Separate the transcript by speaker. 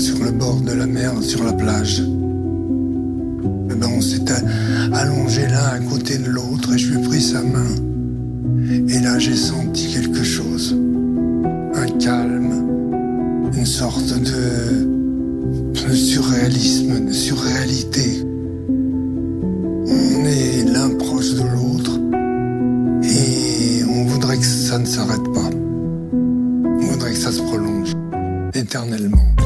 Speaker 1: sur le bord de la mer, sur la plage. Eh ben, on s'était allongés l'un à côté de l'autre et je lui ai pris sa main. Et là, j'ai senti quelque chose. Un calme, une sorte de surréalisme, de surréalité. On est l'un proche de l'autre et on voudrait que ça ne s'arrête pas. On voudrait que ça se prolonge éternellement.